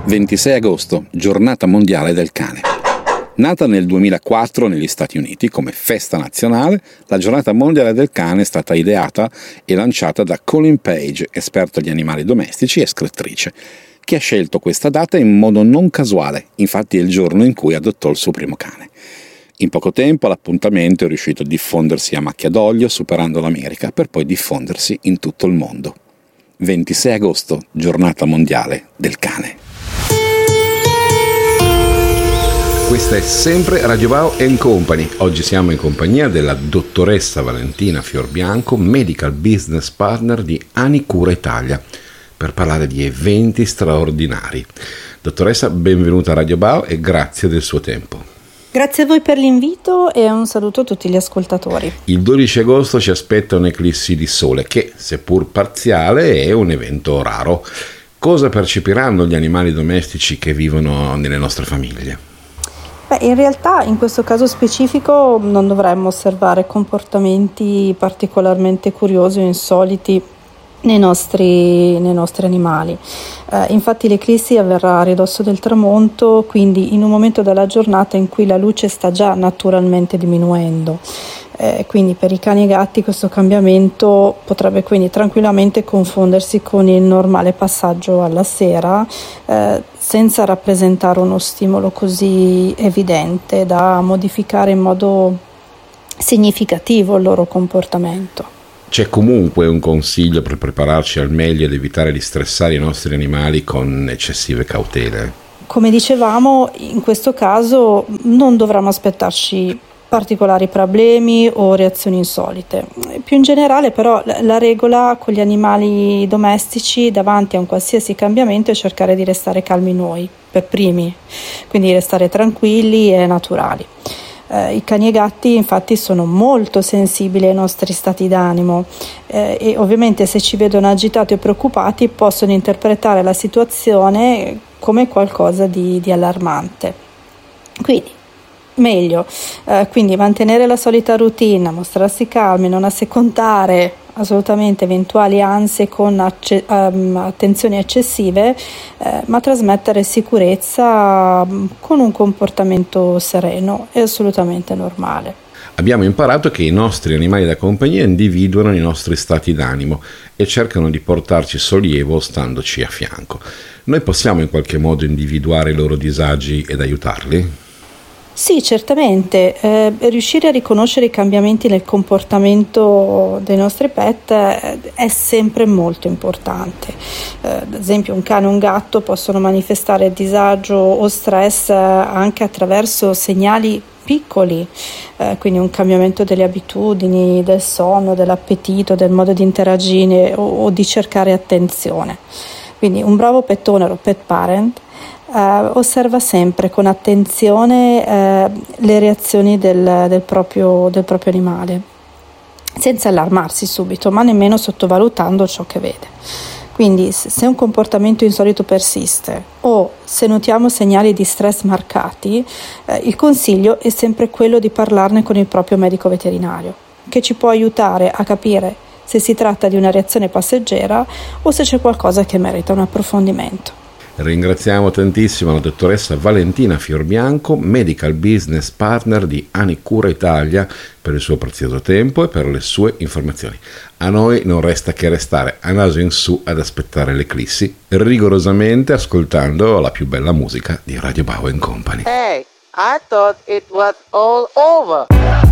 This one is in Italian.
26 agosto, Giornata Mondiale del Cane. Nata nel 2004 negli Stati Uniti come festa nazionale, la Giornata Mondiale del Cane è stata ideata e lanciata da Colin Page, esperta di animali domestici e scrittrice, che ha scelto questa data in modo non casuale, infatti è il giorno in cui adottò il suo primo cane. In poco tempo l'appuntamento è riuscito a diffondersi a macchia d'olio, superando l'America, per poi diffondersi in tutto il mondo. 26 agosto, Giornata Mondiale del Cane. Questa è sempre Radio Bao & Company. Oggi siamo in compagnia della dottoressa Valentina Fiorbianco, Medical Business Partner di Anicura Italia, per parlare di eventi straordinari. Dottoressa, benvenuta a Radio Bao e grazie del suo tempo. Grazie a voi per l'invito e un saluto a tutti gli ascoltatori. Il 12 agosto ci aspetta un'eclissi di sole che, seppur parziale, è un evento raro. Cosa percepiranno gli animali domestici che vivono nelle nostre famiglie? In realtà in questo caso specifico non dovremmo osservare comportamenti particolarmente curiosi o insoliti nei nostri animali. Infatti l'eclissi avverrà a ridosso del tramonto, quindi in un momento della giornata in cui la luce sta già naturalmente diminuendo. Quindi per i cani e i gatti questo cambiamento potrebbe quindi tranquillamente confondersi con il normale passaggio alla sera, senza rappresentare uno stimolo così evidente da modificare in modo significativo il loro comportamento. C'è comunque un consiglio per prepararci al meglio ed evitare di stressare i nostri animali con eccessive cautele? Come dicevamo, in questo caso non dovremmo aspettarci particolari problemi o reazioni insolite. Più in generale però la regola con gli animali domestici davanti a un qualsiasi cambiamento è cercare di restare calmi noi per primi, quindi restare tranquilli e naturali. I cani e i gatti infatti sono molto sensibili ai nostri stati d'animo e ovviamente se ci vedono agitati o preoccupati possono interpretare la situazione come qualcosa di allarmante. Quindi meglio, quindi mantenere la solita routine, mostrarsi calmi, non assecondare assolutamente eventuali ansie con attenzioni eccessive, ma trasmettere sicurezza con un comportamento sereno e assolutamente normale. Abbiamo imparato che i nostri animali da compagnia individuano i nostri stati d'animo e cercano di portarci sollievo standoci a fianco. Noi possiamo in qualche modo individuare i loro disagi ed aiutarli? Sì, certamente. Riuscire a riconoscere i cambiamenti nel comportamento dei nostri pet è sempre molto importante. Ad esempio un cane e un gatto possono manifestare disagio o stress anche attraverso segnali piccoli, quindi un cambiamento delle abitudini, del sonno, dell'appetito, del modo di interagire o di cercare attenzione. Quindi un bravo pet owner o pet parent osserva sempre con attenzione le reazioni del proprio animale, senza allarmarsi subito, ma nemmeno sottovalutando ciò che vede. Quindi se un comportamento insolito persiste o se notiamo segnali di stress marcati, il consiglio è sempre quello di parlarne con il proprio medico veterinario, che ci può aiutare a capire se si tratta di una reazione passeggera o se c'è qualcosa che merita un approfondimento. Ringraziamo tantissimo la dottoressa Valentina Fiorbianco, Medical Business Partner di Anicura Italia, per il suo prezioso tempo e per le sue informazioni. A noi non resta che restare a naso in su ad aspettare l'eclissi, rigorosamente ascoltando la più bella musica di Radio Bao & Company. Hey, I thought it was all over.